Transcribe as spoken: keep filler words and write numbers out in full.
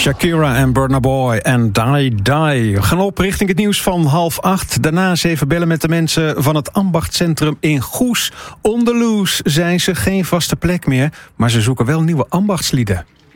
Shakira en Burna Boy en Die Die. We gaan op richting het nieuws van half acht. Daarna eens even bellen met de mensen van het ambachtscentrum in Goes. On the loose zijn ze, geen vaste plek meer, maar ze zoeken wel nieuwe ambachtslieden.